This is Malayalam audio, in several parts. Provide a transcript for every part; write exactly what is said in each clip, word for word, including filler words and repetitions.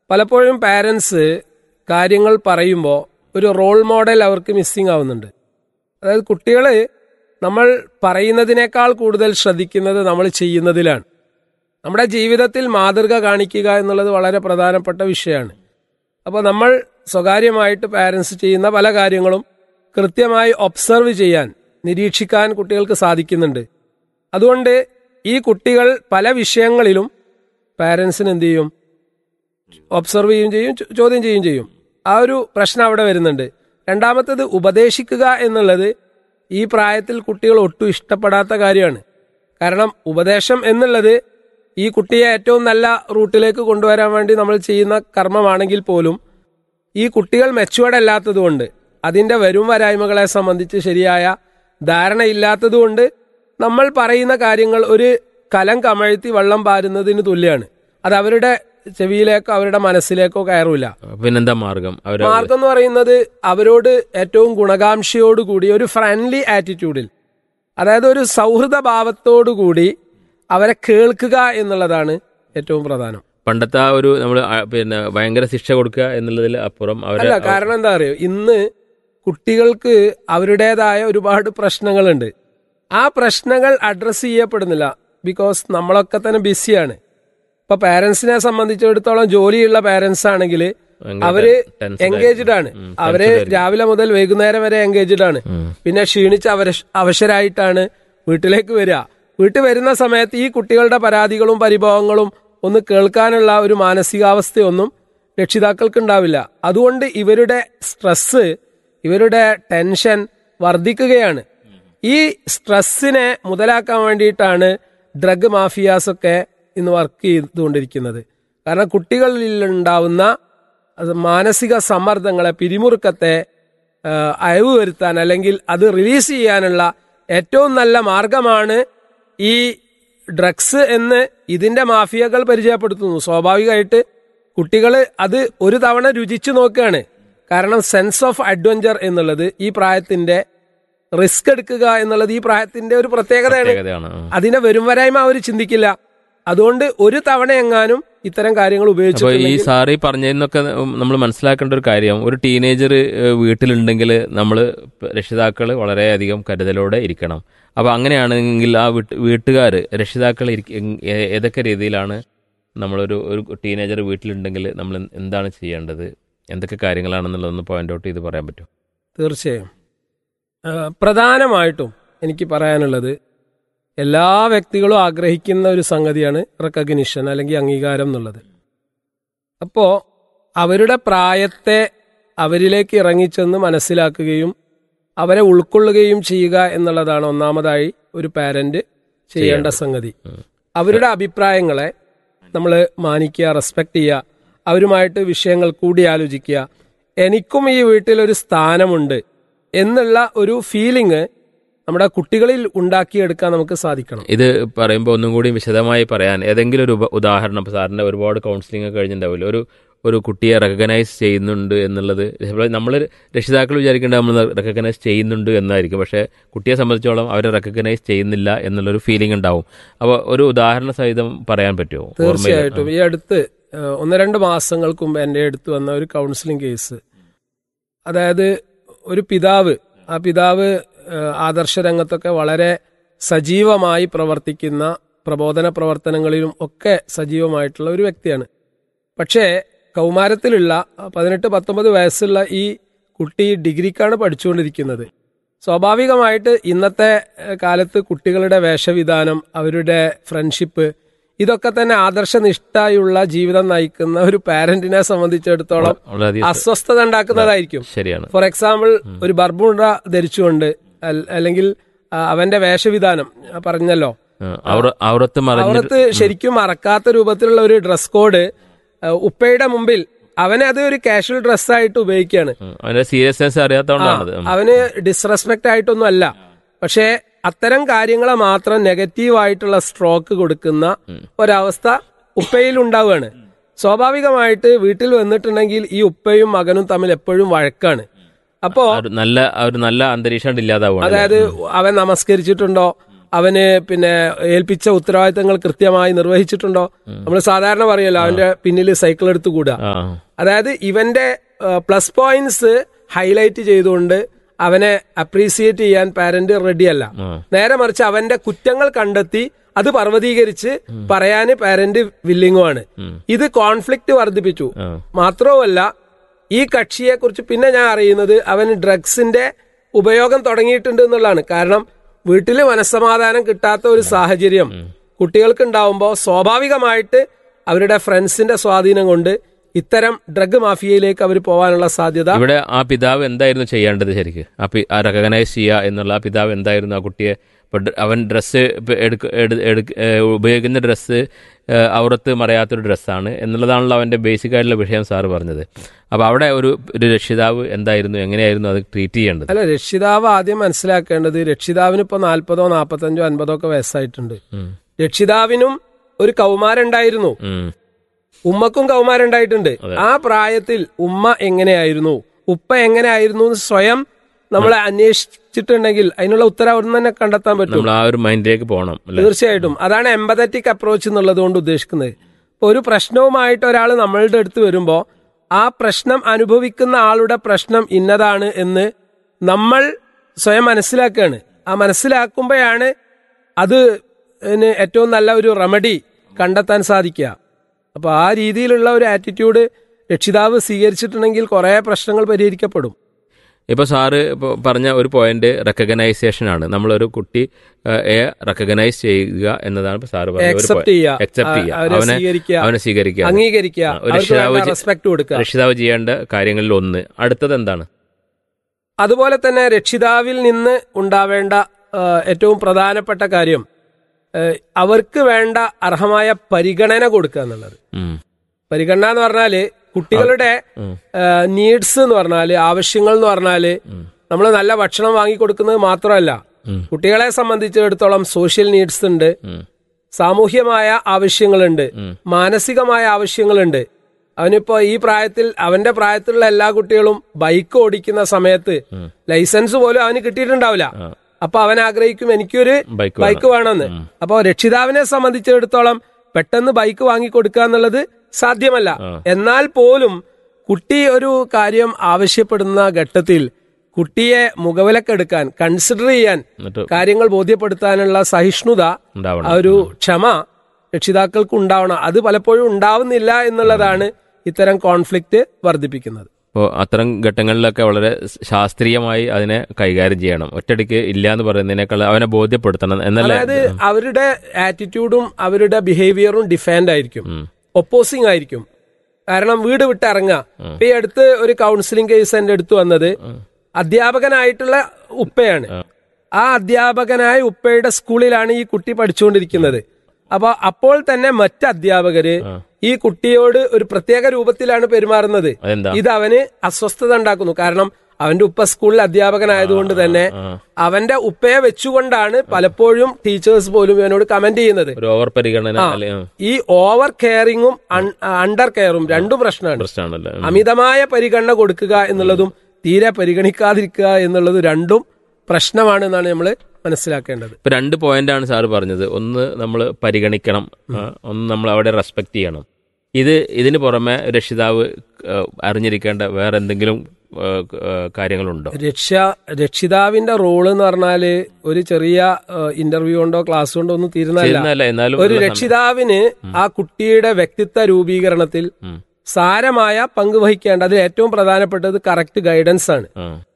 പലപ്പോഴും പാരൻസ് കാര്യങ്ങൾ പറയുമ്പോൾ ഒരു റോൾ മോഡൽ അവർക്ക് മിസ്സിങ് ആവുന്നുണ്ട്. അതായത് കുട്ടികൾ നമ്മൾ പറയുന്നതിനേക്കാൾ കൂടുതൽ ശ്രദ്ധിക്കുന്നത് നമ്മൾ ചെയ്യുന്നതിലാണ്. നമ്മുടെ ജീവിതത്തിൽ മാതൃക കാണിക്കുക എന്നുള്ളത് വളരെ പ്രധാനപ്പെട്ട വിഷയമാണ്. അപ്പോൾ നമ്മൾ സ്വകാര്യമായിട്ട് പാരൻസ് ചെയ്യുന്ന പല കാര്യങ്ങളും കൃത്യമായി ഒബ്സർവ് ചെയ്യാൻ, നിരീക്ഷിക്കാൻ കുട്ടികൾക്ക് സാധിക്കുന്നുണ്ട്. അതുകൊണ്ട് ഈ കുട്ടികൾ പല വിഷയങ്ങളിലും പാരൻസിന് എന്ത് ചെയ്യും, ഒബ്സർവ് ചെയ്യുകയും ചെയ്യും, ചോദ്യം ചെയ്യുകയും ചെയ്യും. ആ ഒരു പ്രശ്നം അവിടെ വരുന്നുണ്ട്. രണ്ടാമത്തേത്, ഉപദേശിക്കുക എന്നുള്ളത് ഈ പ്രായത്തിൽ കുട്ടികൾ ഒട്ടും ഇഷ്ടപ്പെടാത്ത കാര്യമാണ്. കാരണം ഉപദേശം എന്നുള്ളത് ഈ കുട്ടിയെ ഏറ്റവും നല്ല റൂട്ടിലേക്ക് കൊണ്ടുവരാൻ വേണ്ടി നമ്മൾ ചെയ്യുന്ന കർമ്മമാണെങ്കിൽ പോലും ഈ കുട്ടികൾ മെച്ചുവേർഡ് അല്ലാത്തതുകൊണ്ട്, അതിൻ്റെ വരും വരായ്മകളെ സംബന്ധിച്ച് ശരിയായ ധാരണയില്ലാത്തതുകൊണ്ട് നമ്മൾ പറയുന്ന കാര്യങ്ങൾ ഒരു കലം കമഴ്ത്തി വെള്ളം പാരുന്നതിന് തുല്യമാണ്. അത് അവരുടെ ചെവിയിലേക്കോ അവരുടെ മനസ്സിലേക്കോ കയറൂല. പിന്നെന്താ മാർഗം? മാർഗം എന്ന് പറയുന്നത് അവരോട് ഏറ്റവും ഗുണകാംക്ഷയോടുകൂടി ഒരു ഫ്രണ്ട്ലി ആറ്റിറ്റ്യൂഡിൽ, അതായത് ഒരു സൗഹൃദ ഭാവത്തോടുകൂടി അവരെ കേൾക്കുക എന്നുള്ളതാണ് ഏറ്റവും പ്രധാനം. പണ്ടത്തെ ആ ഒരു നമ്മൾ പിന്നെ ഭയങ്കര ശിക്ഷ കൊടുക്കുക എന്നുള്ളതിൽ അപ്പുറം അവരല്ല. കാരണം എന്താ അറിയോ, ഇന്ന് കുട്ടികൾക്ക് അവരുടേതായ ഒരുപാട് പ്രശ്നങ്ങളുണ്ട്. ആ പ്രശ്നങ്ങൾ അഡ്രസ്സ് ചെയ്യപ്പെടുന്നില്ല. ബിക്കോസ് നമ്മളൊക്കെ തന്നെ ബിസിയാണ്. ഇപ്പൊ പാരന്റ്സിനെ സംബന്ധിച്ചിടത്തോളം ജോലിയുള്ള പാരന്റ്സ് ആണെങ്കിൽ അവര് എൻഗേജ്ഡ് ആണ്. അവര് രാവിലെ മുതൽ വൈകുന്നേരം വരെ എൻഗേജ്ഡ് ആണ്. പിന്നെ ക്ഷീണിച്ച് അവര അവശരായിട്ടാണ് വീട്ടിലേക്ക് വരിക. വീട്ടിൽ വരുന്ന സമയത്ത് ഈ കുട്ടികളുടെ പരാതികളും പരിഭവങ്ങളും ഒന്ന് കേൾക്കാനുള്ള ഒരു മാനസികാവസ്ഥയൊന്നും രക്ഷിതാക്കൾക്ക് ഉണ്ടാവില്ല. അതുകൊണ്ട് ഇവരുടെ സ്ട്രെസ്, ഇവരുടെ ടെൻഷൻ വർദ്ധിക്കുകയാണ്. ഈ സ്ട്രെസ്സിനെ മുതലാക്കാൻ വേണ്ടിയിട്ടാണ് ഡ്രഗ് മാഫിയാസൊക്കെ ഇന്ന് വർക്ക് ചെയ്തുകൊണ്ടിരിക്കുന്നത്. കാരണം കുട്ടികളിൽ ഉണ്ടാവുന്ന മാനസിക സമ്മർദ്ദങ്ങളെ, പിരിമുറുക്കത്തെ അയവ് വരുത്താൻ അല്ലെങ്കിൽ അത് റിലീസ് ചെയ്യാനുള്ള ഏറ്റവും നല്ല മാർഗമാണ് ഈ ഡ്രഗ്സ് എന്ന് ഇതിന്റെ മാഫിയകൾ പരിചയപ്പെടുത്തുന്നു. സ്വാഭാവികമായിട്ട് കുട്ടികൾ അത് ഒരു തവണ രുചിച്ചു നോക്കുകയാണ്. കാരണം സെൻസ് ഓഫ് അഡ്വഞ്ചർ എന്നുള്ളത് ഈ പ്രായത്തിന്റെ, റിസ്ക് എടുക്കുക എന്നുള്ളത് ഈ പ്രായത്തിന്റെ ഒരു പ്രത്യേകതയാണ്. അതിനെ വരും വരായ്മ അവർ ചിന്തിക്കില്ല. അതുകൊണ്ട് ഒരു തവണ എങ്ങാനും ഇത്തരം കാര്യങ്ങൾ ഉപയോഗിച്ചു. ഈ സാറി പറഞ്ഞതിനൊക്കെ നമ്മൾ മനസ്സിലാക്കേണ്ട ഒരു കാര്യം, ഒരു ടീനേജർ വീട്ടിലുണ്ടെങ്കിൽ നമ്മൾ രക്ഷിതാക്കൾ വളരെയധികം കരുതലോടെ ഇരിക്കണം. അപ്പൊ അങ്ങനെയാണെങ്കിൽ ആ വീട്ടുകാർ രക്ഷിതാക്കൾ ഏതൊക്കെ രീതിയിലാണ് നമ്മളൊരു ഒരു ടീനേജർ വീട്ടിലുണ്ടെങ്കിൽ നമ്മൾ എന്താണ് ചെയ്യേണ്ടത്, എന്തൊക്കെ കാര്യങ്ങളാണെന്നുള്ളതൊന്ന് പോയിന്റ് ഔട്ട് ചെയ്ത് പറയാൻ പറ്റും? തീർച്ചയായും. പ്രധാനമായിട്ടും എനിക്ക് പറയാനുള്ളത്, എല്ലാ വ്യക്തികളും ആഗ്രഹിക്കുന്ന ഒരു സംഗതിയാണ് റെക്കഗ്നിഷൻ അല്ലെങ്കിൽ അംഗീകാരം എന്നുള്ളത്. അപ്പോൾ അവരുടെ പ്രായത്തെ അവരിലേക്ക് ഇറങ്ങിച്ചെന്ന് മനസ്സിലാക്കുകയും അവരെ ഉൾക്കൊള്ളുകയും ചെയ്യുക എന്നുള്ളതാണ് ഒന്നാമതായി ഒരു പാരന്റ് ചെയ്യേണ്ട സംഗതി. അവരുടെ അഭിപ്രായങ്ങളെ നമ്മൾ മാനിക്കുക, റെസ്പെക്ട് ചെയ്യുക, അവരുമായിട്ട് വിഷയങ്ങൾ കൂടിയാലോചിക്കുക. എനിക്കും ഈ വീട്ടിലൊരു സ്ഥാനമുണ്ട് എന്നുള്ള ഒരു ഫീലിംഗ് നമ്മുടെ കുട്ടികളിൽ ഉണ്ടാക്കിയെടുക്കാൻ നമുക്ക് സാധിക്കണം. ഇത് പറയുമ്പോൾ ഒന്നും കൂടി വിശദമായി പറയാൻ ഏതെങ്കിലും ഒരു ഉദാഹരണം, സാറിന്റെ ഒരുപാട് കൗൺസിലിംഗ് കഴിഞ്ഞിട്ടുണ്ടാവില്ല, ഒരു ഒരു കുട്ടിയെ റെക്കഗ്നൈസ് ചെയ്യുന്നുണ്ട് എന്നുള്ളത് നമ്മൾ രക്ഷിതാക്കൾ വിചാരിക്കേണ്ടത് നമ്മൾ റെക്കഗ്നൈസ് ചെയ്യുന്നുണ്ട് എന്നായിരിക്കും. പക്ഷേ കുട്ടിയെ സംബന്ധിച്ചോളം അവരെ റെക്കഗ്നൈസ് ചെയ്യുന്നില്ല എന്നുള്ളൊരു ഫീലിംഗ് ഉണ്ടാവും. അപ്പോൾ ഒരു ഉദാഹരണ സഹിതം പറയാൻ പറ്റുമോ? തീർച്ചയായിട്ടും. ഈ അടുത്ത് ഒന്ന് രണ്ട് മാസങ്ങൾക്ക് മുമ്പ് എൻ്റെ അടുത്ത് വന്ന ഒരു കൗൺസിലിംഗ് കേസ്, അതായത് ഒരു പിതാവ്, ആ പിതാവ് ആദർശ രംഗത്തൊക്കെ വളരെ സജീവമായി പ്രവർത്തിക്കുന്ന, പ്രബോധന പ്രവർത്തനങ്ങളിലും ഒക്കെ സജീവമായിട്ടുള്ള ഒരു വ്യക്തിയാണ്. പക്ഷേ കൗമാരത്തിലുള്ള പതിനെട്ട് പത്തൊമ്പത് വയസ്സുള്ള ഈ കുട്ടി ഡിഗ്രിക്കാണ് പഠിച്ചുകൊണ്ടിരിക്കുന്നത്. സ്വാഭാവികമായിട്ട് ഇന്നത്തെ കാലത്ത് കുട്ടികളുടെ വേഷവിധാനം, അവരുടെ ഫ്രണ്ട്ഷിപ്പ്, ഇതൊക്കെ തന്നെ ആദർശനിഷ്ഠയുള്ള ജീവിതം നയിക്കുന്ന ഒരു പാരന്റിനെ സംബന്ധിച്ചിടത്തോളം അസ്വസ്ഥത ഉണ്ടാക്കുന്നതായിരിക്കും. ശരിയാണ്. ഫോർ എക്സാമ്പിൾ, ഒരു ബർമുഡ ധരിച്ചുകൊണ്ട് അല്ലെങ്കിൽ അവന്റെ വേഷവിധാനം പറഞ്ഞല്ലോ, ഔറത്ത് ശരിക്കും മറക്കാത്ത രൂപത്തിലുള്ള ഒരു ഡ്രസ് കോഡ് ഉപ്പയുടെ മുമ്പിൽ അവനെ അത് ഒരു കാഷ്വൽ ഡ്രസ്സായിട്ട് ഉപയോഗിക്കുകയാണ്. അവന് ഡിസ്റെസ്പെക്ട് ആയിട്ടൊന്നും അല്ല, പക്ഷേ അത്തരം കാര്യങ്ങളെ മാത്രം നെഗറ്റീവായിട്ടുള്ള സ്ട്രോക്ക് കൊടുക്കുന്ന ഒരവസ്ഥ ഉപ്പയിൽ ഉണ്ടാവുകയാണ്. സ്വാഭാവികമായിട്ട് വീട്ടിൽ വന്നിട്ടുണ്ടെങ്കിൽ ഈ ഉപ്പയും മകനും തമ്മിൽ എപ്പോഴും വഴക്കാണ്. അപ്പോ നല്ല ഒരു നല്ല അന്തരീക്ഷം ഇല്ലാതാവും. അതായത് അവൻ നമസ്കരിച്ചിട്ടുണ്ടോ, അവന് പിന്നെ ഏൽപ്പിച്ച ഉത്തരവാദിത്തങ്ങൾ കൃത്യമായി നിർവഹിച്ചിട്ടുണ്ടോ? നമ്മൾ സാധാരണ പറയല്ലോ അവന്റെ പിന്നിൽ സൈക്കിൾ എടുത്ത് കൂടുക. അതായത് ഇവന്റെ പ്ലസ് പോയിന്റ്സ് ഹൈലൈറ്റ് ചെയ്തുകൊണ്ട് അവനെ അപ്രീസിയേറ്റ് ചെയ്യാൻ പാരന്റ് റെഡിയല്ല. നേരെ മറിച്ച് അവന്റെ കുറ്റങ്ങൾ കണ്ടെത്തി അത് പർവ്വതീകരിച്ച് പറയാന് പാരന്റ് വില്ലിങ്ങുമാണ്. ഇത് കോൺഫ്ലിക്റ്റ് വർദ്ധിപ്പിച്ചു. മാത്രവുമല്ല, ഈ കക്ഷിയെ കുറിച്ച് പിന്നെ ഞാൻ അറിയുന്നത് അവന് ഡ്രഗ്സിന്റെ ഉപയോഗം തുടങ്ങിയിട്ടുണ്ട് എന്നുള്ളതാണ്. കാരണം വീട്ടിൽ മനസ്സമാധാനം കിട്ടാത്ത ഒരു സാഹചര്യം കുട്ടികൾക്ക് ഉണ്ടാവുമ്പോൾ സ്വാഭാവികമായിട്ട് അവരുടെ ഫ്രണ്ട്സിന്റെ സ്വാധീനം കൊണ്ട് ഇത്തരം ഡ്രഗ് മാഫിയയിലേക്ക് അവർ പോകാനുള്ള സാധ്യത. ഇവിടെ ആ പിതാവ് എന്തായിരുന്നു ചെയ്യേണ്ടത്? ശരിക്കും ആ റെക്കഗ്നൈസ് ചെയ്യുക എന്നുള്ള ആ പിതാവ് എന്തായിരുന്നു ആ കുട്ടിയെ? അവൻ ഡ്രസ്സ് ഉപയോഗിക്കുന്ന ഡ്രസ്സ് ഔറത്ത് മറയാത്തൊരു ഡ്രസ്സാണ് എന്നുള്ളതാണല്ലോ അവൻ്റെ ബേസിക് ആയിട്ടുള്ള വിഷയം സാറ് പറഞ്ഞത്. അപ്പോൾ അവിടെ ഒരു ഒരു രക്ഷിതാവ് എന്തായിരുന്നു, എങ്ങനെയായിരുന്നു അത് ട്രീറ്റ് ചെയ്യേണ്ടത്? അല്ല, രക്ഷിതാവ് ആദ്യം മനസ്സിലാക്കേണ്ടത്, രക്ഷിതാവിന് ഇപ്പോൾ നാൽപ്പതോ നാൽപ്പത്തഞ്ചോ അൻപതോ ഒക്കെ വയസ്സായിട്ടുണ്ട്. രക്ഷിതാവിനും ഒരു കൗമാരുണ്ടായിരുന്നു, ഉമ്മക്കും കൗമാരുണ്ടായിട്ടുണ്ട്. ആ പ്രായത്തിൽ ഉമ്മ എങ്ങനെയായിരുന്നു, ഉപ്പ എങ്ങനെയായിരുന്നു എന്ന് സ്വയം നമ്മൾ അന്വേഷിച്ചിട്ടുണ്ടെങ്കിൽ അതിനുള്ള ഉത്തരം അവിടെ തന്നെ കണ്ടെത്താൻ പറ്റും. ആ ഒരു മൈൻഡിലേക്ക് പോകണം. തീർച്ചയായിട്ടും അതാണ് എംപതറ്റിക് അപ്രോച്ച് എന്നുള്ളത് കൊണ്ട് ഉദ്ദേശിക്കുന്നത്. ഇപ്പൊ ഒരു പ്രശ്നവുമായിട്ട് ഒരാൾ നമ്മളുടെ അടുത്ത് വരുമ്പോൾ ആ പ്രശ്നം അനുഭവിക്കുന്ന ആളുടെ പ്രശ്നം ഇന്നതാണ് എന്ന് നമ്മൾ സ്വയം മനസ്സിലാക്കുകയാണ്. ആ മനസ്സിലാക്കുമ്പോഴാണ് അത് ഏറ്റവും നല്ല ഒരു റെമഡി കണ്ടെത്താൻ സാധിക്കുക. അപ്പൊ ആ രീതിയിലുള്ള ഒരു ആറ്റിറ്റ്യൂഡ് രക്ഷിതാവ് സ്വീകരിച്ചിട്ടുണ്ടെങ്കിൽ കുറെ പ്രശ്നങ്ങൾ പരിഹരിക്കപ്പെടും. ഇപ്പോൾ സാറ് ഇപ്പോൾ പറഞ്ഞ ഒരു പോയിന്റ് റെക്കഗ്നൈസേഷൻ ആണ്. നമ്മളൊരു കുട്ടി റെക്കഗ്നൈസ് ചെയ്യുക എന്നതാണ് ഇപ്പോൾ സാറ് പറഞ്ഞത്. അക്സെപ്റ്റ് ചെയ്യുക, അവനെ അവനെ സ്വീകരിക്കുക, അംഗീകരിക്കുക, റെസ്പെക്ട് കൊടുക്കുക. രക്ഷിതാവ് ചെയ്യേണ്ട കാര്യങ്ങളിൽ ഒന്ന്. അടുത്തത് എന്താണ്? അതുപോലെ തന്നെ രക്ഷിതാവിൽ നിന്ന് ഉണ്ടാവേണ്ട ഏറ്റവും പ്രധാനപ്പെട്ട കാര്യം അവർക്ക് വേണ്ട അർഹമായ പരിഗണന കൊടുക്കുക എന്നുള്ളത്. പരിഗണന എന്ന് പറഞ്ഞാല് കുട്ടികളുടെ നീഡ്സ് എന്ന് പറഞ്ഞാല്, ആവശ്യങ്ങൾ എന്ന് പറഞ്ഞാല് നമ്മൾ നല്ല ഭക്ഷണം വാങ്ങിക്കൊടുക്കുന്നത് മാത്രമല്ല, കുട്ടികളെ സംബന്ധിച്ചിടത്തോളം സോഷ്യൽ നീഡ്സ് ഉണ്ട്, സാമൂഹ്യമായ ആവശ്യങ്ങളുണ്ട്, മാനസികമായ ആവശ്യങ്ങളുണ്ട്. അവനിപ്പോ ഈ പ്രായത്തിൽ, അവന്റെ പ്രായത്തിലുള്ള എല്ലാ കുട്ടികളും ബൈക്ക് ഓടിക്കുന്ന സമയത്ത് ലൈസൻസ് പോലും അവന് കിട്ടിയിട്ടുണ്ടാവില്ല. അപ്പൊ അവൻ ആഗ്രഹിക്കും എനിക്കൊരു ബൈക്ക് വേണമെന്ന്. അപ്പൊ രക്ഷിതാവിനെ സംബന്ധിച്ചിടത്തോളം പെട്ടെന്ന് ബൈക്ക് വാങ്ങിക്കൊടുക്കുക എന്നുള്ളത് സാധ്യമല്ല. എന്നാൽ പോലും കുട്ടി ഒരു കാര്യം ആവശ്യപ്പെടുന്ന ഘട്ടത്തിൽ കുട്ടിയെ മുഖവിലക്കെടുക്കാൻ, കൺസിഡർ ചെയ്യാൻ, കാര്യങ്ങൾ ബോധ്യപ്പെടുത്താനുള്ള സഹിഷ്ണുത, ഒരു ക്ഷമ രക്ഷിതാക്കൾക്ക് ഉണ്ടാവണം. അത് പലപ്പോഴും ഉണ്ടാവുന്നില്ല എന്നുള്ളതാണ് ഇത്തരം കോൺഫ്ലിക്റ്റ് വർദ്ധിപ്പിക്കുന്നത്. അപ്പോൾ അത്തരം ഘട്ടങ്ങളിലൊക്കെ വളരെ ശാസ്ത്രീയമായി അതിനെ കൈകാര്യം ചെയ്യണം. ഒറ്റയടിക്ക് ഇല്ല എന്ന് പറയുന്നതിനേക്കാൾ അവനെ ബോധ്യപ്പെടുത്തണം എന്നല്ല. അതായത് അവരുടെ ആറ്റിറ്റ്യൂഡും അവരുടെ ബിഹേവിയറും ഡിഫാൻഡ് ആയിരിക്കും, ഒപ്പോസിംഗ് ആയിരിക്കും. കാരണം വീട് വിട്ട് ഇറങ്ങുക. ഈ അടുത്ത് ഒരു കൗൺസിലിംഗ് കേസ് എന്റെ അടുത്ത് വന്നത് അധ്യാപകനായിട്ടുള്ള ഉപ്പയാണ്. ആ അധ്യാപകനായ ഉപ്പയുടെ സ്കൂളിലാണ് ഈ കുട്ടി പഠിച്ചുകൊണ്ടിരിക്കുന്നത്. അപ്പൊ അപ്പോൾ തന്നെ മറ്റ് അധ്യാപകര് ഈ കുട്ടിയോട് ഒരു പ്രത്യേക രൂപത്തിലാണ് പെരുമാറുന്നത്. ഇത് അവന് അസ്വസ്ഥത ഉണ്ടാക്കുന്നു. കാരണം അവന്റെ ഉപ്പ സ്കൂളിൽ അധ്യാപകനായതുകൊണ്ട് തന്നെ അവന്റെ ഉപ്പയെ വെച്ചുകൊണ്ടാണ് പലപ്പോഴും ടീച്ചേഴ്സ് പോലും ഇവനോട് കമന്റ് ചെയ്യുന്നത്. ഓവർ പരിഗണന, ഈ ഓവർ കെയറിങ്ങും അണ്ടർ കെയറും രണ്ടും പ്രശ്നമാണ്. അമിതമായ പരിഗണന കൊടുക്കുക എന്നുള്ളതും തീരെ പരിഗണിക്കാതിരിക്കുക എന്നുള്ളതും രണ്ടും പ്രശ്നമാണ് എന്നാണ് നമ്മൾ മനസ്സിലാക്കേണ്ടത്. ഇപ്പൊ രണ്ട് പോയിന്റാണ് സാറ് പറഞ്ഞത്. ഒന്ന് നമ്മൾ പരിഗണിക്കണം, ഒന്ന് നമ്മൾ അവിടെ റെസ്പെക്ട് ചെയ്യണം. ഇത് ഇതിന് പുറമെ രക്ഷിതാവ് അറിഞ്ഞിരിക്കേണ്ട വേറെ എന്തെങ്കിലും കാര്യങ്ങളുണ്ടോ? രക്ഷ രക്ഷിതാവിന്റെ റോള് എന്ന് പറഞ്ഞാല് ഒരു ചെറിയ ഇന്റർവ്യൂ കൊണ്ടോ ക്ലാസ് കൊണ്ടോ ഒന്നും തീരുന്നതല്ല. ഒരു രക്ഷിതാവിന് ആ കുട്ടിയുടെ വ്യക്തിത്വ രൂപീകരണത്തിൽ സാരമായ പങ്ക് വഹിക്കേണ്ട, അതിൽ ഏറ്റവും പ്രധാനപ്പെട്ടത് കറക്റ്റ് ഗൈഡൻസ് ആണ്.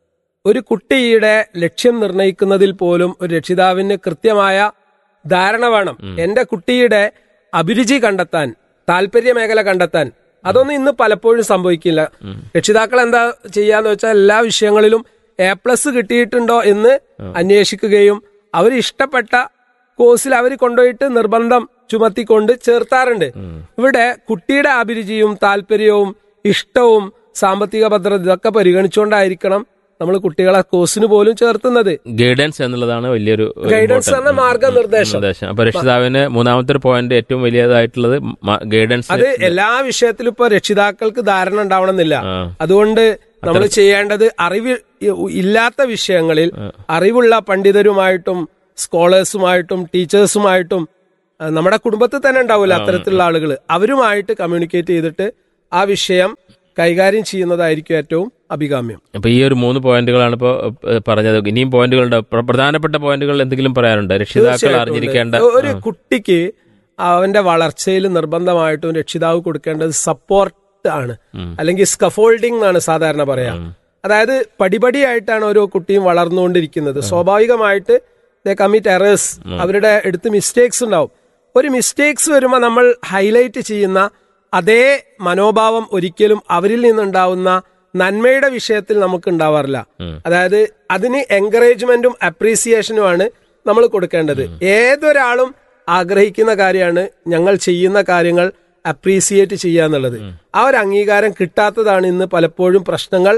ഒരു കുട്ടിയുടെ ലക്ഷ്യം നിർണ്ണയിക്കുന്നതിൽ പോലും ഒരു രക്ഷിതാവിന് കൃത്യമായ ധാരണ വേണം. എന്റെ കുട്ടിയുടെ അഭിരുചി കണ്ടെത്താൻ, താല്പര്യ മേഖല കണ്ടെത്താൻ, അതൊന്നും ഇന്ന് പലപ്പോഴും സംഭവിക്കില്ല. രക്ഷിതാക്കൾ എന്താ ചെയ്യാന്ന് വെച്ചാൽ എല്ലാ വിഷയങ്ങളിലും എ പ്ലസ് കിട്ടിയിട്ടുണ്ടോ എന്ന് അന്വേഷിക്കുകയും അവർ ഇഷ്ടപ്പെട്ട കോഴ്സിൽ അവർ കൊണ്ടുപോയിട്ട് നിർബന്ധം ചുമത്തിക്കൊണ്ട് ചേർത്താറുണ്ട്. ഇവിടെ കുട്ടിയുടെ അഭിരുചിയും താല്പര്യവും ഇഷ്ടവും സാമ്പത്തിക ഭദ്രത ഇതൊക്കെ പരിഗണിച്ചുകൊണ്ടായിരിക്കണം നമ്മൾ കുട്ടികളെ കോഴ്സിന് പോലും ചേർത്തുന്നത്. ഗൈഡൻസ് എന്നുള്ളതാണ് വലിയൊരു ഗൈഡൻസ് എന്ന മാർഗനിർദ്ദേശം. അപ്പൊ രക്ഷിതാവിന് മൂന്നാമത്തെ ഒരു പോയിന്റ് ഏറ്റവും വലിയതായിട്ടുള്ളത് ഗൈഡൻസ്. അത് എല്ലാ വിഷയത്തിലും ഇപ്പൊ രക്ഷിതാക്കൾക്ക് ധാരണ ഉണ്ടാവണമെന്നില്ല. അതുകൊണ്ട് നമ്മൾ ചെയ്യേണ്ടത് അറിവ് ഇല്ലാത്ത വിഷയങ്ങളിൽ അറിവുള്ള പണ്ഡിതരുമായിട്ടും സ്കോളേഴ്സുമായിട്ടും ടീച്ചേഴ്സുമായിട്ടും നമ്മുടെ കുടുംബത്തിൽ തന്നെ ഉണ്ടാവില്ല അത്തരത്തിലുള്ള ആളുകൾ, അവരുമായിട്ട് കമ്മ്യൂണിക്കേറ്റ് ചെയ്തിട്ട് ആ വിഷയം കൈകാര്യം ചെയ്യുന്നതായിരിക്കും ഏറ്റവും അഭികാമ്യം. അപ്പൊ ഈ ഒരു മൂന്ന് പോയിന്റുകളാണ് ഇപ്പോൾ പറഞ്ഞത്. ഇനിയും പോയിന്റുകളുണ്ട്, പ്രധാനപ്പെട്ട പോയിന്റുകൾ എന്തെങ്കിലും പറയാനുണ്ട് രക്ഷിതാക്കൾ അറിഞ്ഞിരിക്കേണ്ട? ഒരു കുട്ടിക്ക് അവന്റെ വളർച്ചയിൽ നിർബന്ധമായിട്ടും രക്ഷിതാവ് കൊടുക്കേണ്ടത് സപ്പോർട്ട് ആണ്, അല്ലെങ്കിൽ സ്കഫോൾഡിംഗ് എന്നാണ് സാധാരണ പറയാ. അതായത് പടിപടിയായിട്ടാണ് ഓരോ കുട്ടിയും വളർന്നുകൊണ്ടിരിക്കുന്നത്. സ്വാഭാവികമായിട്ട് ദേ കമ്മിറ്റ് എറേഴ്സ്, അവരുടെ അടുത്ത് മിസ്റ്റേക്സ് ഉണ്ടാവും. ഒരു മിസ്റ്റേക്സ് വരുമ്പോൾ നമ്മൾ ഹൈലൈറ്റ് ചെയ്യുന്ന അതേ മനോഭാവം ഒരിക്കലും അവരിൽ നിന്നുണ്ടാവുന്ന നന്മയുടെ വിഷയത്തിൽ നമുക്ക് ഉണ്ടാവാറില്ല. അതായത് അതിന് എൻകറേജ്മെന്റും അപ്രീസിയേഷനുമാണ് നമ്മൾ കൊടുക്കേണ്ടത്. ഏതൊരാളും ആഗ്രഹിക്കുന്ന കാര്യമാണ് ഞങ്ങൾ ചെയ്യുന്ന കാര്യങ്ങൾ അപ്രീസിയേറ്റ് ചെയ്യുക എന്നുള്ളത്. ആ ഒരു അംഗീകാരം കിട്ടാത്തതാണ് ഇന്ന് പലപ്പോഴും പ്രശ്നങ്ങൾ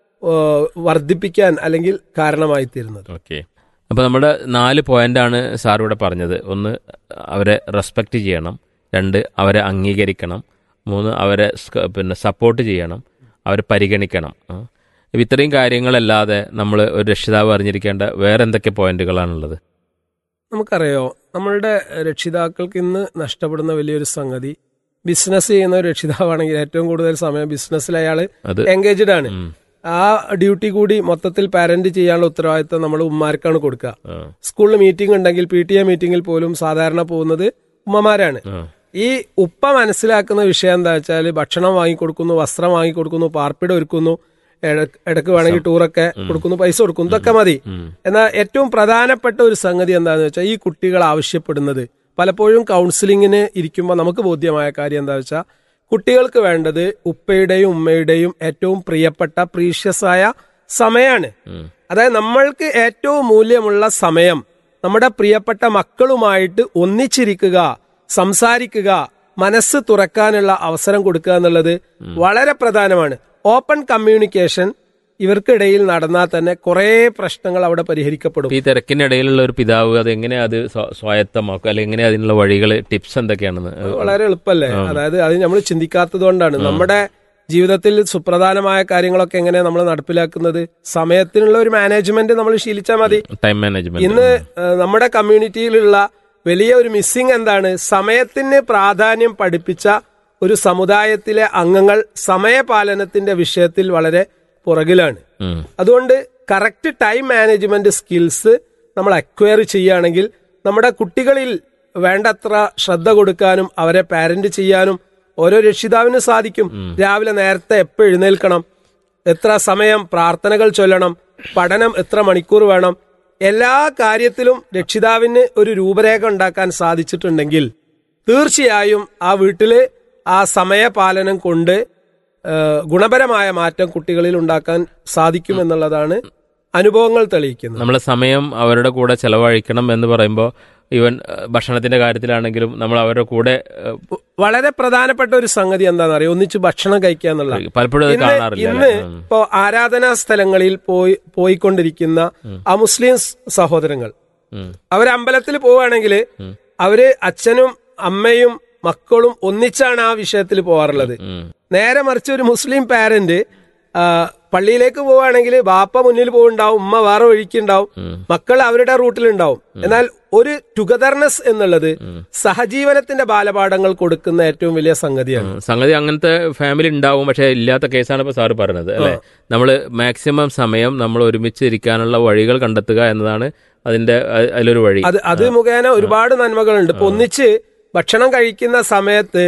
വർദ്ധിപ്പിക്കാൻ അല്ലെങ്കിൽ കാരണമായി തീരുന്നത്. ഓക്കെ, അപ്പോൾ നമ്മുടെ നാല് പോയിന്റാണ് സാർ ഇവിടെ പറഞ്ഞത്. ഒന്ന്, അവരെ റെസ്പെക്റ്റ് ചെയ്യണം. രണ്ട്, അവരെ അംഗീകരിക്കണം. മൂന്ന്, അവരെ പിന്നെ സപ്പോർട്ട് ചെയ്യണം, അവരെ പരിഗണിക്കണം. ഇപ്പം ഇത്രയും കാര്യങ്ങളല്ലാതെ നമ്മൾ ഒരു രക്ഷിതാവ് അറിഞ്ഞിരിക്കേണ്ട വേറെ എന്തൊക്കെ പോയിന്റുകളാണുള്ളത്? നമുക്കറിയോ, നമ്മളുടെ രക്ഷിതാക്കൾക്ക് ഇന്ന് നഷ്ടപ്പെടുന്ന വലിയൊരു സംഗതി, ബിസിനസ് ചെയ്യുന്ന ഒരു രക്ഷിതാവാണെങ്കിൽ ഏറ്റവും കൂടുതൽ സമയം ബിസിനസ്സിൽ അയാൾ എൻഗേജ്ഡ് ആണ്. ആ ഡ്യൂട്ടി കൂടി മൊത്തത്തിൽ പാരന്റ് ചെയ്യാനുള്ള ഉത്തരവാദിത്തം നമ്മൾ ഉമ്മാർക്കാണ് കൊടുക്കുക. സ്കൂളിൽ മീറ്റിംഗ് ഉണ്ടെങ്കിൽ പി ടി എ മീറ്റിംഗിൽ പോലും സാധാരണ പോകുന്നത് ഉമ്മമാരാണ്. ഈ ഉപ്പ മനസ്സിലാക്കുന്ന വിഷയം എന്താ വെച്ചാൽ ഭക്ഷണം വാങ്ങിക്കൊടുക്കുന്നു, വസ്ത്രം വാങ്ങിക്കൊടുക്കുന്നു, പാർപ്പിട ഒരുക്കുന്നു, ഇടക്ക് വേണമെങ്കിൽ ടൂറൊക്കെ കൊടുക്കുന്നു, പൈസ കൊടുക്കുന്നു, ഇതൊക്കെ മതി. എന്നാൽ ഏറ്റവും പ്രധാനപ്പെട്ട ഒരു സംഗതി എന്താണെന്ന് വെച്ചാൽ ഈ കുട്ടികൾ ആവശ്യപ്പെടുന്നത്, പലപ്പോഴും കൗൺസിലിങ്ങിന് ഇരിക്കുമ്പോൾ നമുക്ക് ബോധ്യമായ കാര്യം എന്താ വെച്ചാൽ കുട്ടികൾക്ക് വേണ്ടത് ഉപ്പയുടെയും ഉമ്മയുടെയും ഏറ്റവും പ്രിയപ്പെട്ട പ്രീഷ്യസ് ആയ സമയമാണ്. അതായത് നമ്മൾക്ക് ഏറ്റവും മൂല്യമുള്ള സമയം നമ്മുടെ പ്രിയപ്പെട്ട മക്കളുമായിട്ട് ഒന്നിച്ചിരിക്കുക, സംസാരിക്കുക, മനസ്സ് തുറക്കാനുള്ള അവസരം കൊടുക്കുക എന്നുള്ളത് വളരെ പ്രധാനമാണ്. ഓപ്പൺ കമ്മ്യൂണിക്കേഷൻ ഇവർക്കിടയിൽ നടന്നാൽ തന്നെ കുറെ പ്രശ്നങ്ങൾ അവിടെ പരിഹരിക്കപ്പെടും. ഈ തിരക്കിനിടയിലുള്ള ഒരു പിതാവ് അതെങ്ങനെ അത് സ്വായത്തമാക്കും, അല്ലെങ്കിൽ എങ്ങനെ അതിനുള്ള വഴികൾ, ടിപ്സ് എന്തൊക്കെയാണെന്ന്? വളരെ എളുപ്പമല്ലേ. അതായത് അത് നമ്മൾ ചിന്തിക്കാത്തത് കൊണ്ടാണ്. നമ്മുടെ ജീവിതത്തിൽ സുപ്രധാനമായ കാര്യങ്ങളൊക്കെ എങ്ങനെ നമ്മൾ നടപ്പിലാക്കുന്നത്, സമയത്തിനുള്ള ഒരു മാനേജ്മെന്റ് നമ്മൾ ശീലിച്ചാൽ മതി. ടൈം മാനേജ്മെന്റ് ഇന്ന് നമ്മുടെ കമ്മ്യൂണിറ്റിയിലുള്ള വലിയ ഒരു മിസ്സിംഗ് എന്താണ്? സമയത്തിന് പ്രാധാന്യം പഠിപ്പിച്ച ഒരു സമുദായത്തിലെ അംഗങ്ങൾ സമയപാലനത്തിന്റെ വിഷയത്തിൽ വളരെ പുറകിലാണ്. അതുകൊണ്ട് കറക്റ്റ് ടൈം മാനേജ്മെന്റ് സ്കിൽസ് നമ്മൾ അക്വയർ ചെയ്യുകയാണെങ്കിൽ നമ്മുടെ കുട്ടികളിൽ വേണ്ടത്ര ശ്രദ്ധ കൊടുക്കാനും അവരെ പാരന്റ് ചെയ്യാനും ഓരോ രക്ഷിതാവിന് സാധിക്കും. രാവിലെ നേരത്തെ എപ്പോൾ എഴുന്നേൽക്കണം, എത്ര സമയം പ്രാർത്ഥനകൾ ചൊല്ലണം, പഠനം എത്ര മണിക്കൂർ വേണം, എല്ലാ കാര്യത്തിലും രക്ഷിതാവിന് ഒരു രൂപരേഖ ഉണ്ടാക്കാൻ സാധിച്ചിട്ടുണ്ടെങ്കിൽ തീർച്ചയായും ആ വീട്ടില് ആ സമയപാലനം കൊണ്ട് ഗുണപരമായ മാറ്റം കുട്ടികളിൽ ഉണ്ടാക്കാൻ സാധിക്കും എന്നുള്ളതാണ് അനുഭവങ്ങൾ തെളിയിക്കുന്നത്. നമ്മളെ സമയം അവരുടെ കൂടെ ചെലവഴിക്കണം എന്ന് പറയുമ്പോൾ ഈവൻ ഭക്ഷണത്തിന്റെ കാര്യത്തിലാണെങ്കിലും നമ്മൾ അവരുടെ കൂടെ വളരെ പ്രധാനപ്പെട്ട ഒരു സംഗതി എന്താണെന്ന് അറിയാം, ഒന്നിച്ച് ഭക്ഷണം കഴിക്കുക എന്നുള്ളത്. പലപ്പോഴും ഇന്ന് ഇപ്പോ ആരാധനാ സ്ഥലങ്ങളിൽ പോയി പോയിക്കൊണ്ടിരിക്കുന്ന ആ മുസ്ലിം സഹോദരങ്ങൾ, അവര് അമ്പലത്തിൽ പോവുകയാണെങ്കിൽ അവര് അച്ഛനും അമ്മയും മക്കളും ഒന്നിച്ചാണ് ആ വിഷയത്തിൽ പോവാറുള്ളത്. നേരെ മറിച്ച് ഒരു മുസ്ലിം പാരന്റ് പള്ളിയിലേക്ക് പോവുകയാണെങ്കിൽ ബാപ്പ മുന്നിൽ പോവുണ്ടാവും, ഉമ്മ വേറെ വഴിക്കുണ്ടാവും, മക്കൾ അവരുടെ റൂട്ടിലുണ്ടാവും. എന്നാൽ ഒരു ടുഗദർനെസ് എന്നുള്ളത് സഹജീവനത്തിന്റെ ബാലപാഠങ്ങൾ കൊടുക്കുന്ന ഏറ്റവും വലിയ സംഗതിയാണ്. സംഗതി അങ്ങനത്തെ ഫാമിലി ഉണ്ടാവും, പക്ഷെ ഇല്ലാത്ത കേസാണ് ഇപ്പൊ സാറ് പറഞ്ഞത് അല്ലെ. നമ്മൾ മാക്സിമം സമയം നമ്മൾ ഒരുമിച്ച് ഇരിക്കാനുള്ള വഴികൾ കണ്ടെത്തുക എന്നതാണ് അതിന്റെ അതിലൊരു വഴി. അത് അത് മുഖേന ഒരുപാട് നന്മകളുണ്ട്. ഇപ്പൊ ഒന്നിച്ച് ഭക്ഷണം കഴിക്കുന്ന സമയത്ത്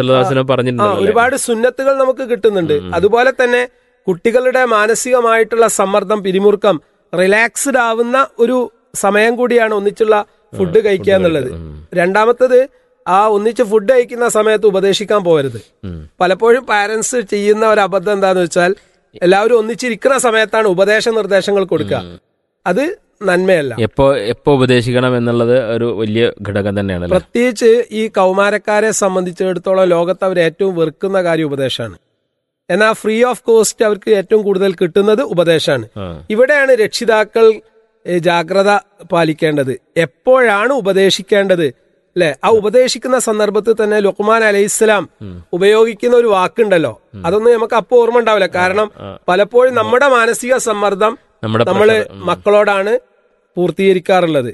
ഒരുപാട് സുന്നത്തുകൾ നമുക്ക് കിട്ടുന്നുണ്ട്. അതുപോലെ തന്നെ കുട്ടികളുടെ മാനസികമായിട്ടുള്ള സമ്മർദ്ദം, പിരിമുറുക്കം, റിലാക്സ്ഡ് ആവുന്ന ഒരു സമയം കൂടിയാണ് ഒന്നിച്ചുള്ള ഫുഡ് കഴിക്കുക എന്നുള്ളത്. രണ്ടാമത്തത്, ആ ഒന്നിച്ച് ഫുഡ് കഴിക്കുന്ന സമയത്ത് ഉപദേശിക്കാൻ പോകരുത്. പലപ്പോഴും പാരന്റ്സ് ചെയ്യുന്ന ഒരു അബദ്ധം എന്താന്ന് വെച്ചാൽ എല്ലാവരും ഒന്നിച്ചിരിക്കുന്ന സമയത്താണ് ഉപദേശ നിർദ്ദേശങ്ങൾ കൊടുക്കുക. അത് നന്മയല്ല. എപ്പോ എപ്പോ ഉപദേശിക്കണം എന്നുള്ളത് ഒരു വലിയ ഘടകം തന്നെയാണ്. പ്രത്യേകിച്ച് ഈ കൗമാരക്കാരെ സംബന്ധിച്ചിടത്തോളം ലോകത്ത് അവർ ഏറ്റവും വെറുക്കുന്ന കാര്യം ഉപദേശമാണ്. എന്നാൽ ഫ്രീ ഓഫ് കോസ്റ്റ് അവർക്ക് ഏറ്റവും കൂടുതൽ കിട്ടുന്നത് ഉപദേശമാണ്. ഇവിടെയാണ് രക്ഷിതാക്കൾ ജാഗ്രത പാലിക്കേണ്ടത്. എപ്പോഴാണ് ഉപദേശിക്കേണ്ടത് അല്ലെ? ആ ഉപദേശിക്കുന്ന സന്ദർഭത്തിൽ തന്നെ ലുഖ്മാൻ അലൈഹിസ്സലാം ഉപയോഗിക്കുന്ന ഒരു വാക്കുണ്ടല്ലോ, അതൊന്നും നമുക്ക് അപ്പൊ ഓർമ്മ ഉണ്ടാവില്ല. കാരണം പലപ്പോഴും നമ്മുടെ മാനസിക സമ്മർദ്ദം നമ്മള് മക്കളോടാണ് പൂർത്തീകരിക്കാറുള്ളത്.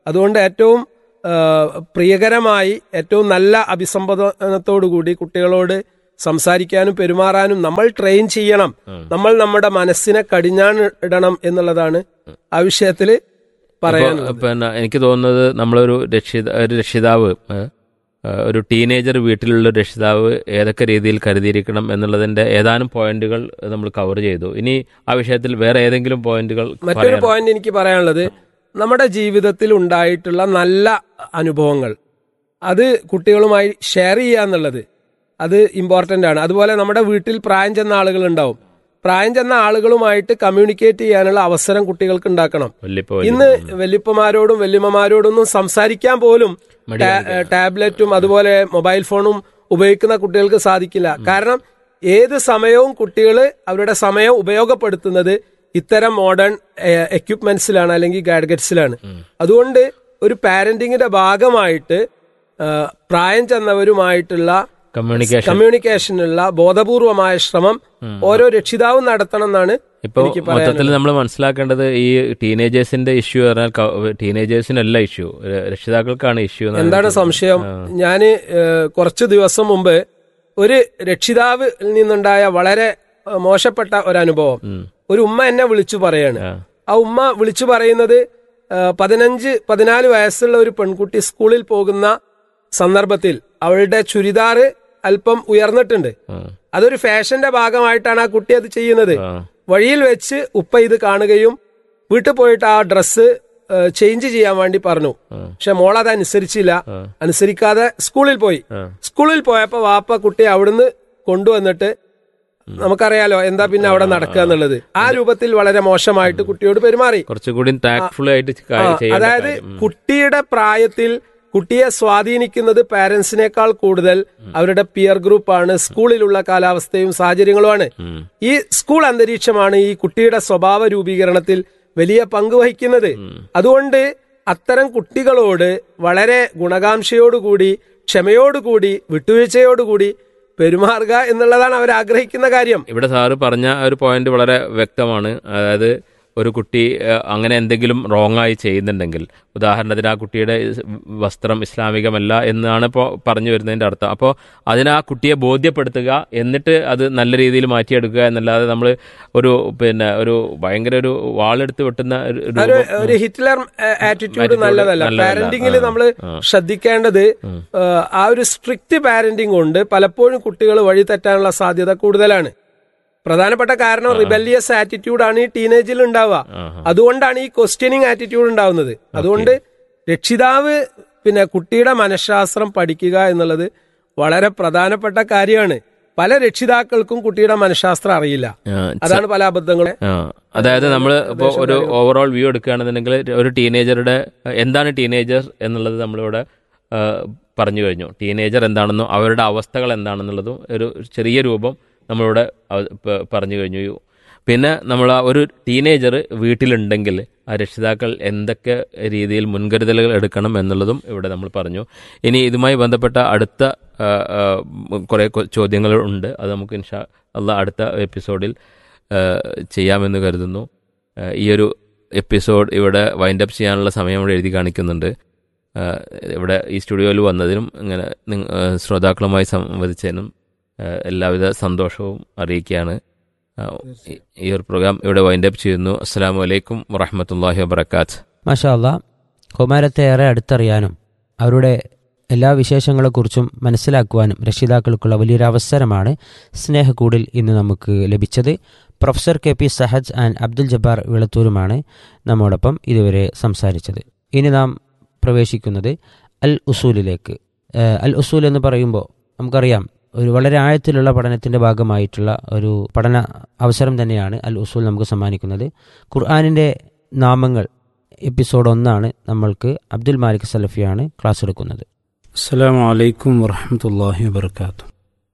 അതുകൊണ്ട് ഏറ്റവും ആ, പ്രിയകരമായി ഏറ്റവും നല്ല അഭിസംബോധനത്തോടുകൂടി കുട്ടികളോട് സംസാരിക്കാനും പെരുമാറാനും നമ്മൾ ട്രെയിൻ ചെയ്യണം. നമ്മൾ നമ്മുടെ മനസ്സിനെ കടിഞ്ഞാണ് ഇടണം എന്നുള്ളതാണ് ആ വിഷയത്തിൽ പറയാനുള്ളത്. പിന്നെ എനിക്ക് തോന്നുന്നത് നമ്മളൊരു രക്ഷിത ഒരു രക്ഷിതാവ് ഏ, ഒരു ടീനേജർ വീട്ടിലുള്ള രക്ഷിതാവ് ഏതൊക്കെ രീതിയിൽ കരുതിയിരിക്കണം എന്നുള്ളതിന്റെ ഏതാനും പോയിന്റുകൾ നമ്മൾ കവർ ചെയ്തു. ഇനി ആ വിഷയത്തിൽ വേറെ ഏതെങ്കിലും പോയിന്റുകൾ മറ്റൊരു പറയാൻ- പോയിന്റ് എനിക്ക് പറയാനുള്ളത്, നമ്മുടെ ജീവിതത്തിൽ ഉണ്ടായിട്ടുള്ള നല്ല അനുഭവങ്ങൾ അത് കുട്ടികളുമായി ഷെയർ ചെയ്യുക എന്നുള്ളത് അത് ഇമ്പോർട്ടൻ്റ് ആണ്. അതുപോലെ നമ്മുടെ വീട്ടിൽ പ്രായം ചെന്ന ആളുകൾ ഉണ്ടാവും. പ്രായം ചെന്ന ആളുകളുമായിട്ട് കമ്മ്യൂണിക്കേറ്റ് ചെയ്യാനുള്ള അവസരം കുട്ടികൾക്ക് ഉണ്ടാക്കണം. വല്യപ്പ ഇന്ന് വല്യപ്പമാരോടും വല്യമ്മമാരോടൊന്നും സംസാരിക്കാൻ പോലും ടാ- ടാബ്ലറ്റും അതുപോലെ മൊബൈൽ ഫോണും ഉപയോഗിക്കുന്ന കുട്ടികൾക്ക് സാധിക്കില്ല. കാരണം ഏത് സമയവും കുട്ടികൾ അവരുടെ സമയം ഉപയോഗപ്പെടുത്തുന്നത് ഇത്തരം മോഡേൺ എക്യുപ്മെന്റ്സിലാണ് അല്ലെങ്കിൽ ഗാഡ്ഗറ്റ്സിലാണ്. അതുകൊണ്ട് ഒരു പാരന്റിങ്ങിന്റെ ഭാഗമായിട്ട് ആ, പ്രായം ചെന്നവരുമായിട്ടുള്ള കമ്മ്യൂണിക്കേഷൻ കമ്മ്യൂണിക്കേഷനുള്ള ബോധപൂർവമായ ശ്രമം ഓരോ രക്ഷിതാവും നടത്തണം എന്നാണ് ഇപ്പൊ എനിക്ക് മൊത്തത്തിൽ പറയാനുള്ളത്. നമ്മൾ മനസ്സിലാക്കേണ്ടത് ഈ ടീനേജേഴ്സിന്റെ ഇഷ്യൂ പറഞ്ഞാൽ ക- ടീനേജേഴ്സിനല്ല ഇഷ്യൂ, രക്ഷിതാക്കൾക്കാണ് ഇഷ്യൂ. എന്താണ് സംശയം? ഞാന് ഏഹ്, കുറച്ചു ദിവസം മുമ്പ് ഒരു രക്ഷിതാവിൽ നിന്നുണ്ടായ വളരെ ഏഹ്, മോശപ്പെട്ട ഒരു അനുഭവം ഒരു ഉമ്മ എന്നെ വിളിച്ചു പറയാണ്. ആ ഉമ്മ വിളിച്ചു പറയുന്നത് ഏഹ്, പതിനഞ്ച് പതിനാല് വയസ്സുള്ള ഒരു പെൺകുട്ടി സ്കൂളിൽ പോകുന്ന സന്ദർഭത്തിൽ അവളുടെ ചുരിദാറ് അല്പം ഉയർന്നിട്ടുണ്ട്. അതൊരു ഫാഷന്റെ ഭാഗമായിട്ടാണ് ആ കുട്ടി അത് ചെയ്യുന്നത്. വഴിയിൽ വെച്ച് ഉപ്പ ഇത് കാണുകയും വീട്ടിൽ പോയിട്ട് ആ ഡ്രസ്സ് ചേഞ്ച് ചെയ്യാൻ വേണ്ടി പറഞ്ഞു. പക്ഷെ മോൾ അത് അനുസരിച്ചില്ല. അനുസരിക്കാതെ സ്കൂളിൽ പോയി. സ്കൂളിൽ പോയപ്പോ വാപ്പ കുട്ടി അവിടുന്ന് കൊണ്ടുവന്നിട്ട്, നമുക്കറിയാലോ എന്താ പിന്നെ അവിടെ നടക്കുക എന്നുള്ളത്, ആ രൂപത്തിൽ വളരെ മോശമായിട്ട് കുട്ടിയോട് പെരുമാറി. കുറച്ചുകൂടി ടാക്ട്ഫുൾ ആയിട്ട് ആ, ചെയ്യേണ്ട അതായത് കാര്യം. ഉം. കുട്ടിയുടെ പ്രായത്തിൽ കുട്ടിയെ സ്വാധീനിക്കുന്നത് പാരന്റ്സിനേക്കാൾ കൂടുതൽ അവരുടെ പിയർ ഗ്രൂപ്പാണ്, സ്കൂളിലുള്ള കാലാവസ്ഥയും സാഹചര്യങ്ങളുമാണ്. ഈ സ്കൂൾ അന്തരീക്ഷമാണ് ഈ കുട്ടിയുടെ സ്വഭാവ രൂപീകരണത്തിൽ വലിയ പങ്ക് വഹിക്കുന്നത്. അതുകൊണ്ട് അത്തരം കുട്ടികളോട് വളരെ ഗുണകാംക്ഷയോടുകൂടി, ക്ഷമയോടുകൂടി, വിട്ടുവീഴ്ചയോടുകൂടി പെരുമാറുക എന്നുള്ളതാണ് അവർ ആഗ്രഹിക്കുന്ന കാര്യം. ഇവിടെ സാറ് പറഞ്ഞ ഒരു പോയിന്റ് വളരെ വ്യക്തമാണ്. അതായത് ഒരു കുട്ടി ഏഹ്, അങ്ങനെ എന്തെങ്കിലും റോങ് ആയി ചെയ്യുന്നുണ്ടെങ്കിൽ, ഉദാഹരണത്തിന് ആ കുട്ടിയുടെ വസ്ത്രം ഇസ്ലാമികമല്ല എന്നാണ് ഇപ്പോൾ പറഞ്ഞു വരുന്നതിന്റെ അർത്ഥം. അപ്പോൾ അതിന് ആ കുട്ടിയെ ബോധ്യപ്പെടുത്തുക, എന്നിട്ട് അത് നല്ല രീതിയിൽ മാറ്റിയെടുക്കുക എന്നല്ലാതെ നമ്മൾ ഒരു പിന്നെ ഒരു ഭയങ്കര ഒരു വാളെടുത്ത് വെട്ടുന്ന ഒരു ഒരു രൂപം- ഒരു ഹിറ്റ്ലർ ആറ്റിറ്റ്യൂഡ് Attitude നല്ലതല്ല. നല്ലതല്ല. പാരന്റിങ്ങിൽ ആ, നമ്മൾ ആ. ശ്രദ്ധിക്കേണ്ടത് ഏഹ്, ആ ഒരു സ്ട്രിക്റ്റ് പാരന്റിങ് കൊണ്ട് പലപ്പോഴും കുട്ടികൾ വഴി തെറ്റാനുള്ള സാധ്യത കൂടുതലാണ്. പ്രധാനപ്പെട്ട കാരണം റിബല്ലിയസ് ആറ്റിറ്റ്യൂഡാണ് ഈ ടീനേജിൽ ഉണ്ടാവുക. അതുകൊണ്ടാണ് ഈ ക്വസ്റ്റ്യനിങ് ആറ്റിറ്റ്യൂഡ് ഉണ്ടാവുന്നത്. അതുകൊണ്ട് രക്ഷിതാവ് പിന്നെ കുട്ടിയുടെ മനഃശാസ്ത്രം പഠിക്കുക എന്നുള്ളത് വളരെ പ്രധാനപ്പെട്ട കാര്യമാണ്. പല രക്ഷിതാക്കൾക്കും കുട്ടിയുടെ മനഃശാസ്ത്രം അറിയില്ല. ആ, അതാണ് പല അബദ്ധങ്ങളും. ആ, അതായത് നമ്മൾ ഇപ്പോൾ ഒരു ഓവറോൾ വ്യൂ എടുക്കുകയാണെന്നുണ്ടെങ്കിൽ ഒരു ടീനേജറുടെ എന്താണ് ടീനേജർ എന്നുള്ളത് നമ്മളിവിടെ ആ, പറഞ്ഞു കഴിഞ്ഞു. ടീനേജർ എന്താണെന്നും അവരുടെ അവസ്ഥകൾ എന്താണെന്നുള്ളതും ഒരു ചെറിയ രൂപം നമ്മളിവിടെ അവ- പ- പറഞ്ഞു കഴിഞ്ഞു. പിന്നെ നമ്മൾ ആ ഒരു ടീനേജർ വീട്ടിലുണ്ടെങ്കിൽ ആ രക്ഷിതാക്കൾ എന്തൊക്കെ രീതിയിൽ മുൻകരുതലുകൾ എടുക്കണം എന്നുള്ളതും ഇവിടെ നമ്മൾ പറഞ്ഞു. ഇനി ഇതുമായി ബന്ധപ്പെട്ട അടുത്ത ആ, ആ, കുറേ കൊ- ചോദ്യങ്ങൾ ഉണ്ട്. അത് നമുക്ക് ഇൻഷാ അല്ലാഹ് അടുത്ത എപ്പിസോഡിൽ ആ, ചെയ്യാമെന്ന് കരുതുന്നു. ആ, ഈ ഒരു എപ്പിസോഡ് ഇവിടെ വൈൻഡപ്പ് ചെയ്യാനുള്ള സമയം ഇവിടെ എഴുതി കാണിക്കുന്നുണ്ട്. ആ, ഇവിടെ ഈ സ്റ്റുഡിയോയിൽ വന്നതിനും ഇങ്ങനെ നിങ്ങ- ആ, ശ്രോതാക്കളുമായി സംവദിച്ചതിനും ആ, എല്ലാവിധ സന്തോഷവും അറിയിക്കുകയാണ്. ആ, ഈ- ഈ ഒരു പ്രോഗ്രാം ഇവിടെ വൈൻഡപ്പ് ചെയ്യുന്നു. അസ്സലാമു അലൈക്കും വറഹ്മത്തുള്ളാഹി വബറകാത്ത്. മാഷാ അല്ലാ, കുമാരത്തെ ഏറെ അടുത്തറിയാനും അവരുടെ എല്ലാ വിശേഷങ്ങളെക്കുറിച്ചും മനസ്സിലാക്കുവാനും രക്ഷിതാക്കൾക്കുള്ള വലിയൊരു അവസരമാണ് സ്നേഹക്കൂടിൽ ഇന്ന് നമുക്ക് ലഭിച്ചത്. Professor K P Sahaj and Abdul Jabbar വിളത്തൂരുമാണ് നമ്മോടൊപ്പം ഇതുവരെ സംസാരിച്ചത്. ഇനി നാം പ്രവേശിക്കുന്നത് അൽ ഉസൂലിലേക്ക്. ഏഹ് അൽ ഉസൂൽ എന്ന് പറയുമ്പോൾ നമുക്കറിയാം ഒരു വളരെ ആഴത്തിലുള്ള പഠനത്തിൻ്റെ ഭാഗമായിട്ടുള്ള ഒരു പഠന അവസരം തന്നെയാണ് അൽ ഉസൂൽ നമുക്ക് സമ്മാനിക്കുന്നത്. ഖുർആനിൻ്റെ നാമങ്ങൾ എപ്പിസോഡ് ഒന്നാണ്. നമ്മൾക്ക് അബ്ദുൽ മാലിക് സലഫിയാണ് ക്ലാസ് എടുക്കുന്നത്. അസ്സലാമു അലൈക്കും വറഹ്മത്തുള്ളാഹി വബറകാതുഹു.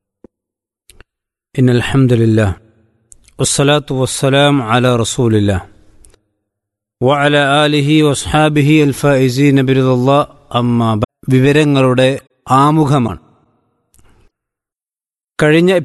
ഇന്നൽ ഹംദുലില്ലാഹ് വസ്സലാത്തു വസ്സലാമു അലാ റസൂലില്ലാഹ് വഅലാ ആലിഹി വസ്ഹാബിഹി അൽ ഫായിസീന ബിറിദല്ലാഹ്. അമ്മാ ബഅദ്. വിവരങ്ങളുടെ ആമുഖമാണ്. കഴിഞ്ഞ